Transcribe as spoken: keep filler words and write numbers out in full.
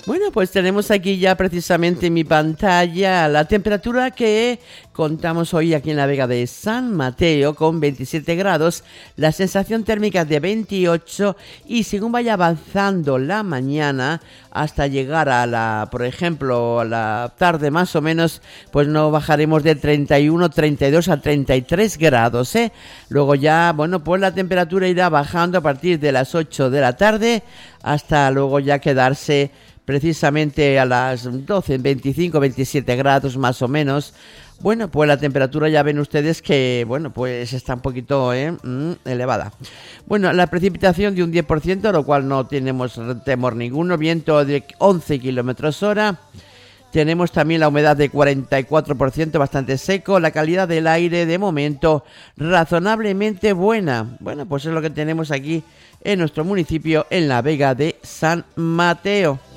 Bueno, pues tenemos aquí ya precisamente en mi pantalla la temperatura que contamos hoy aquí en la Vega de San Mateo con veintisiete grados, la sensación térmica de veintiocho y según vaya avanzando la mañana hasta llegar a la, por ejemplo, a la tarde más o menos, pues no bajaremos de treinta y uno, treinta y dos a treinta y tres grados, ¿eh? Luego ya, bueno, pues la temperatura irá bajando a partir de las ocho de la tarde hasta luego ya quedarse precisamente a las doce, veinticinco, veintisiete grados más o menos. Bueno, pues la temperatura ya ven ustedes que, bueno, pues está un poquito ¿eh? mm, elevada. Bueno, la precipitación de un diez por ciento, lo cual no tenemos temor ninguno. Viento de once kilómetros hora. Tenemos también la humedad de cuarenta y cuatro por ciento, bastante seco. La calidad del aire, de momento, razonablemente buena. Bueno, pues es lo que tenemos aquí en nuestro municipio, en la Vega de San Mateo.